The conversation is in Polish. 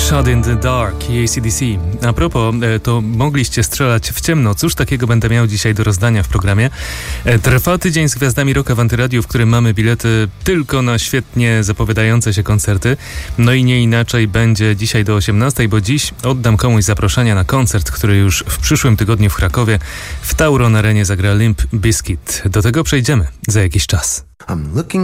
Shot in the Dark i AC/DC. A propos, to mogliście strzelać w ciemno. Cóż takiego będę miał dzisiaj do rozdania w programie? Trwa tydzień z gwiazdami rocka w Antyradiu, w którym mamy bilety tylko na świetnie zapowiadające się koncerty. No i nie inaczej będzie dzisiaj do 18, bo dziś oddam komuś zaproszenia na koncert, który już w przyszłym tygodniu w Krakowie w Tauron Arenie zagra Limp Bizkit. Do tego przejdziemy za jakiś czas.